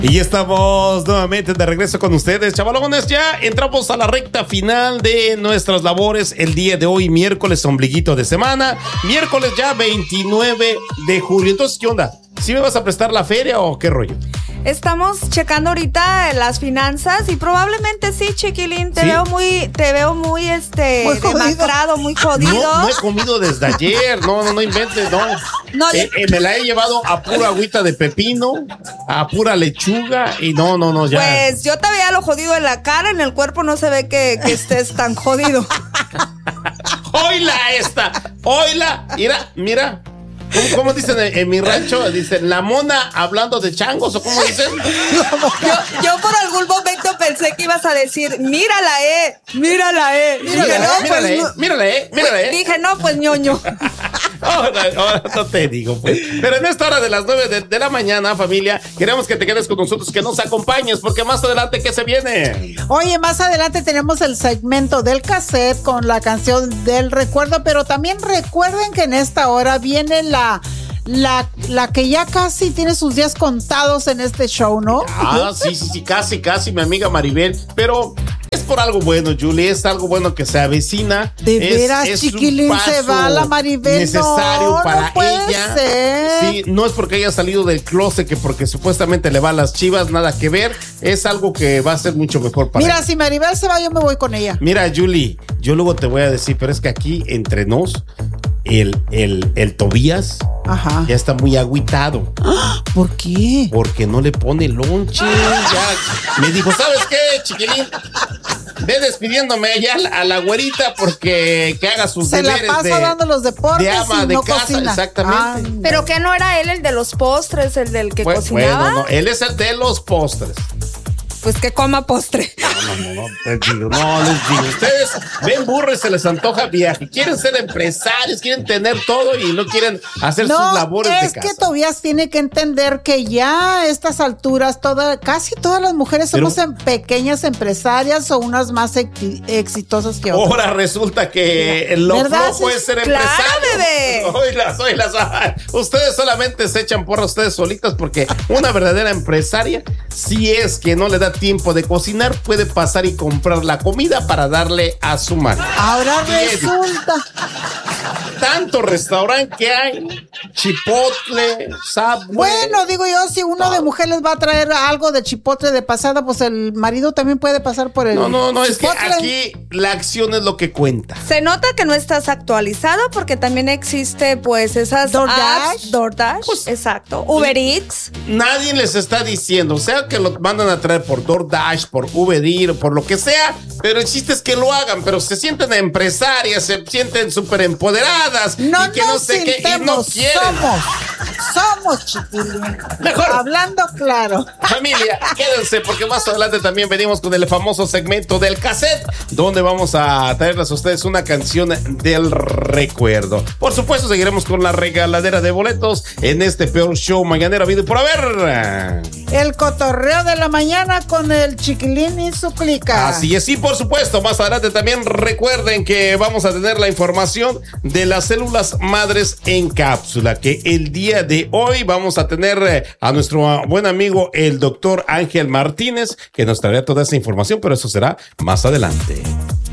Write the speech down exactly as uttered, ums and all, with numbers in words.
Y estamos nuevamente de regreso con ustedes, chavalones. Ya entramos a la recta final de nuestras labores el día de hoy, miércoles, ombliguito de semana. Miércoles ya veintinueve de julio. Entonces, ¿qué onda? ¿Sí me vas a prestar la feria o qué rollo? Estamos checando ahorita las finanzas y probablemente sí, chiquilín, te ¿Sí? veo muy, te veo muy este muy demacrado, muy jodido. No, no he comido desde ayer, no, no, no inventes, no. no eh, eh, me la he llevado a pura agüita de pepino, a pura lechuga y no, no, no, ya. Pues yo te veía lo jodido en la cara, en el cuerpo no se ve que, que estés tan jodido. Oila esta, oila, mira, mira. ¿Cómo, cómo dicen en, en mi rancho? Dicen, la mona hablando de changos, ¿o cómo dicen? Yo, yo por algún momento pensé que ibas a decir, mírala, eh, mírala, eh. Mírala, dije, no, mírala, pues, eh, mírala, eh, mírala, eh. Dije, no, pues ñoño. Ahora, ahora no te digo, pues. Pero en esta hora de las nueve de, de la mañana, familia, queremos que te quedes con nosotros, que nos acompañes, porque más adelante, ¿qué se viene? Oye, más adelante tenemos el segmento del cassette con la canción del recuerdo, pero también recuerden que en esta hora viene la La, la que ya casi tiene sus días contados en este show, ¿no? Ah, sí, sí, sí, casi, casi, mi amiga Maribel, pero es por algo bueno, Julie, es algo bueno que se avecina. De veras, es, es chiquilín, se va la Maribel. Necesario no, para no puede ella. Ser. Sí, no es porque haya salido del closet, que porque supuestamente le va a las Chivas, nada que ver. Es algo que va a ser mucho mejor para Mira, ella. si Maribel se va, yo me voy con ella. Mira, Julie, yo luego te voy a decir, pero es que aquí entre nos, el, el, el Tobías Ajá. ya está muy agüitado. ¿Por qué? Porque no le pone lonche. Ya me dijo, ¿sabes qué, chiquilín? Ve despidiéndome ya a la güerita porque que haga sus Se deberes la pasa de, dando los deportes de ama y de no casa, cocina. exactamente. Ah, pero que no era él el de los postres, el del que Pues, cocinaba. Bueno, no, él es el de los postres. Pues que coma postre. No, no, no, les digo, no, les digo. Ustedes ven burro y se les antoja viaje. Quieren ser empresarios, quieren tener todo y no quieren hacer no, sus labores de casa. Es que Tobías tiene que entender que ya a estas alturas, toda, casi todas las mujeres somos Pero, en pequeñas empresarias o unas más ex, exitosas que otras. Ahora resulta que lo ¿verdad? flojo es ser claro, empresario. Bebé. Oilas, oilas. Ustedes solamente se echan porra ustedes solitas porque una verdadera empresaria, si es que no le da tiempo de cocinar, puede pasar y comprar la comida para darle a su mano. Ahora y resulta tanto restaurante que hay, Chipotle, Subway. Bueno, digo yo, si uno todo. de mujer les va a traer algo de Chipotle de pasada, pues el marido también puede pasar por el No, no, no, Chipotle. Es que aquí la acción es lo que cuenta. Se nota que no estás actualizado porque también existe pues esas DoorDash. apps, DoorDash, pues, exacto, Uber Eats. Nadie les está diciendo, o sea, que lo mandan a traer por DoorDash, por Uber Eats, por lo que sea, pero el chiste es que lo hagan, pero se sienten empresarias, se sienten súper empoderadas no y que no sé qué, y no quieren. Somos, somos chiquilín. Mejor. Hablando claro. Familia, quédense porque más adelante también venimos con el famoso segmento del cassette, donde vamos a traerles a ustedes una canción del recuerdo. Por supuesto, seguiremos con la regaladera de boletos en este peor show mañanero habido por haber. El cotorreo de la mañana con el chiquilín y su clica. Así es, y por supuesto, más adelante también recuerden que vamos a tener la información de las células madres en cápsula, que el día de hoy vamos a tener a nuestro buen amigo el doctor Ángel Martínez, que nos traerá toda esa información, pero eso será más adelante.